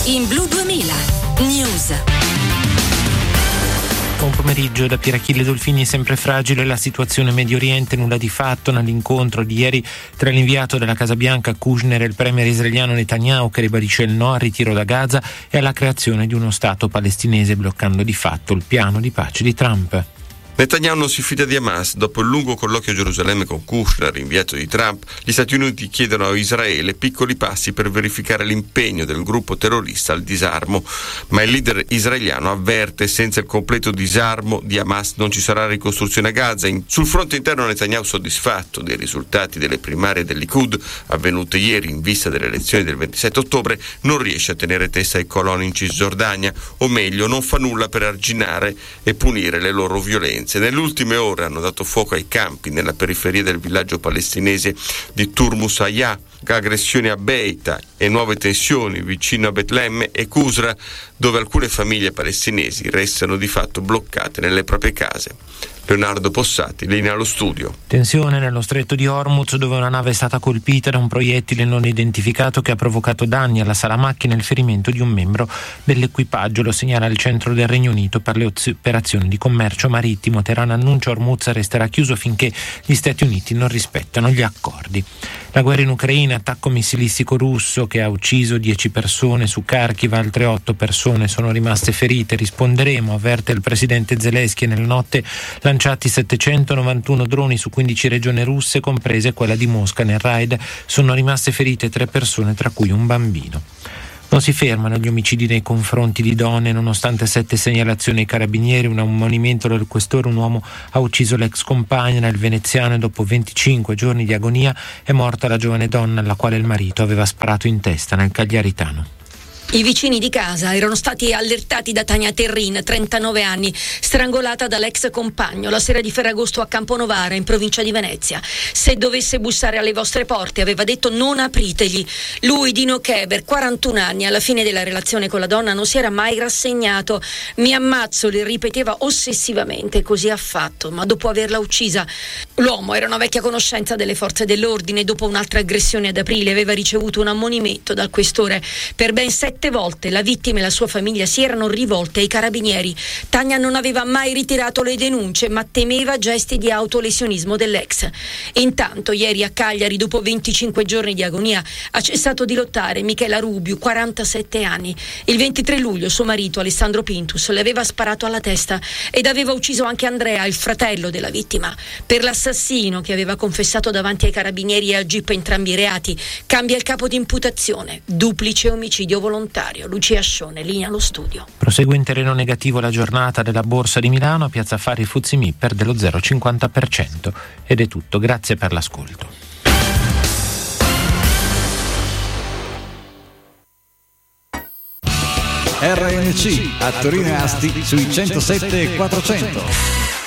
in Blu 2000 News. Buon pomeriggio da Pierachille Dolfini. È sempre fragile la situazione in Medio Oriente, nulla di fatto nell'incontro di ieri tra l'inviato della Casa Bianca Kushner e il premier israeliano Netanyahu, che ribadisce il no al ritiro da Gaza e alla creazione di uno Stato palestinese, bloccando di fatto il piano di pace di Trump. Netanyahu non si fida di Hamas. Dopo il lungo colloquio a Gerusalemme con Kushner, inviato di Trump, gli Stati Uniti chiedono a Israele piccoli passi per verificare l'impegno del gruppo terrorista al disarmo. Ma il leader israeliano avverte: senza il completo disarmo di Hamas non ci sarà ricostruzione a Gaza. Sul fronte interno Netanyahu, soddisfatto dei risultati delle primarie del Likud avvenute ieri in vista delle elezioni del 27 ottobre, non riesce a tenere testa ai coloni in Cisgiordania, o meglio, non fa nulla per arginare e punire le loro violenze. Nelle ultime ore hanno dato fuoco ai campi nella periferia del villaggio palestinese di Turmus Hayah, aggressioni a Beita e nuove tensioni vicino a Betlemme e Qusra, dove alcune famiglie palestinesi restano di fatto bloccate nelle proprie case. Leonardo Possati, linea allo studio. Tensione nello stretto di Hormuz, dove una nave è stata colpita da un proiettile non identificato che ha provocato danni alla sala macchine e il ferimento di un membro dell'equipaggio. Lo segnala il centro del Regno Unito per le operazioni di commercio marittimo. Teheran annuncia: Hormuz resterà chiuso finché gli Stati Uniti non rispettano gli accordi. La guerra in Ucraina, attacco missilistico russo che ha ucciso 10 persone su Kharkiv, altre 8 persone sono rimaste ferite. Risponderemo, avverte il presidente Zelensky. Nella notte lanciati 791 droni su 15 regioni russe, comprese quella di Mosca. Nel raid sono rimaste ferite 3 persone, tra cui un bambino. Non si fermano gli omicidi nei confronti di donne, nonostante 7 segnalazioni ai carabinieri, un ammonimento del questore. Un uomo ha ucciso l'ex compagna nel veneziano e dopo 25 giorni di agonia è morta la giovane donna alla quale il marito aveva sparato in testa nel Cagliaritano. I vicini di casa erano stati allertati da Tania Terrin, 39 anni, strangolata dall'ex compagno la sera di Ferragosto a Camponovara, in provincia di Venezia. Se dovesse bussare alle vostre porte, aveva detto, non apritegli. Lui, Dino Keber, 41 anni, alla fine della relazione con la donna non si era mai rassegnato. Mi ammazzo, le ripeteva ossessivamente, così ha fatto, ma dopo averla uccisa. L'uomo era una vecchia conoscenza delle forze dell'ordine. Dopo un'altra aggressione ad aprile aveva ricevuto un ammonimento dal questore. Per ben 7 volte la vittima e la sua famiglia si erano rivolte ai carabinieri. Tania non aveva mai ritirato le denunce, ma temeva gesti di autolesionismo dell'ex. Intanto ieri a Cagliari, dopo 25 giorni di agonia, ha cessato di lottare Michela Rubiu, 47 anni. Il 23 luglio suo marito Alessandro Pintus le aveva sparato alla testa ed aveva ucciso anche Andrea, il fratello della vittima. Per l'assassino, che aveva confessato davanti ai carabinieri e al GIP entrambi i reati, cambia il capo di imputazione: duplice omicidio volontario. Lucia Scione, linea allo studio. Prosegue in terreno negativo la giornata della Borsa di Milano. A Piazza Affari il FTSE MIB perde lo 0,50%. Ed è tutto, grazie per l'ascolto. RNC a Torino e Asti sui 107 e 400.